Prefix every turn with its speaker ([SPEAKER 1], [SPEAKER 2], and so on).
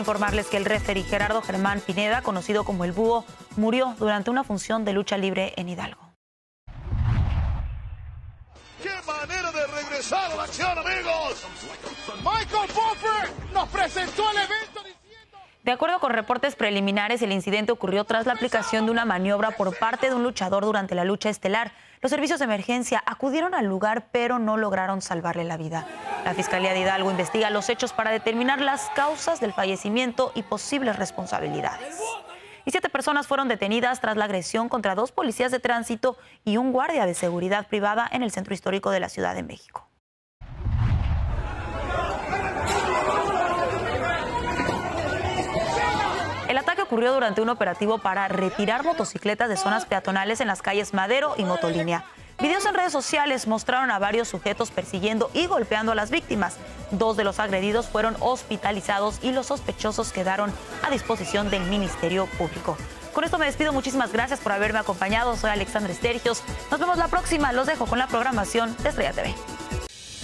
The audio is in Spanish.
[SPEAKER 1] Informarles que el referí Gerardo Germán Pineda, conocido como El Búho, murió durante una función de lucha libre en Hidalgo.
[SPEAKER 2] ¡Qué manera de regresar a la acción, amigos! Michael Buffer nos presentó el evento diciendo...
[SPEAKER 1] De acuerdo con reportes preliminares, el incidente ocurrió tras la aplicación de una maniobra por parte de un luchador durante la lucha estelar. Los servicios de emergencia acudieron al lugar, pero no lograron salvarle la vida. La Fiscalía de Hidalgo investiga los hechos para determinar las causas del fallecimiento y posibles responsabilidades. Y 7 personas fueron detenidas tras la agresión contra 2 policías de tránsito y un guardia de seguridad privada en el centro histórico de la Ciudad de México. El ataque ocurrió durante un operativo para retirar motocicletas de zonas peatonales en las calles Madero y Motolínea. Videos en redes sociales mostraron a varios sujetos persiguiendo y golpeando a las víctimas. 2 de los agredidos fueron hospitalizados y los sospechosos quedaron a disposición del Ministerio Público. Con esto me despido. Muchísimas gracias por haberme acompañado. Soy Alexandra Estergios. Nos vemos la próxima. Los dejo con la programación de Estrella TV.